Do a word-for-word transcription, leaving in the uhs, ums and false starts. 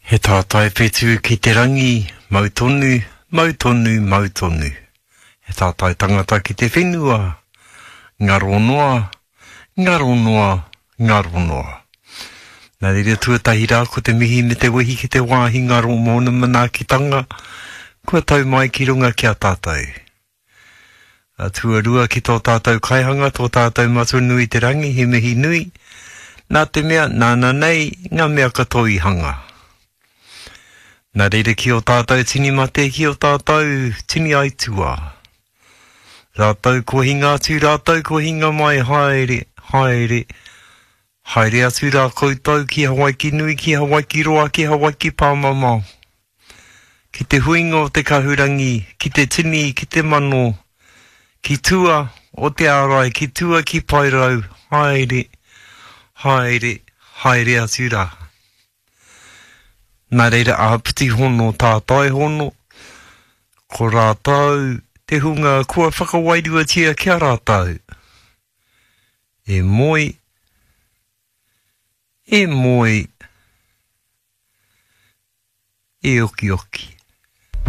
He tātai whetū ki te rangi, mautonu, mautonu, mautonu. He tātai tangata ki te whenua, ngaronoa, ngaronoa, ngaronoa. Nā rere tuatahi rā ko te mihi me te wehi ki te wāhi ngaro mōna manaakitanga, kua tau mai ki runga ki a tātou. A tuarua ki tō tātou kaihanga, tō tātou matu nui te rangi, he mihi nui, nā te mea, nāna nei, ngā mea katoa i hanga. Nā reira ki o tātou tini mate, ki o tātou tini aitua. Rātou ko hinga atu, rātou ko hinga mai haere, haere, haere atu rā koutou ki Hawaii ki nui, ki Hawaii ki roa, ki Hawaii ki pāmamau. Ki te huinga o te kahurangi, ki te tini, ki te mano, ki tua o te ārai, ki tua ki pairau, haere, haere, haere atu rā. Nā reira āpiti hono, tātai hono, ko rātou, te hunga kua whakawairua tia kia rātou. E moi, e moi, e oki oki.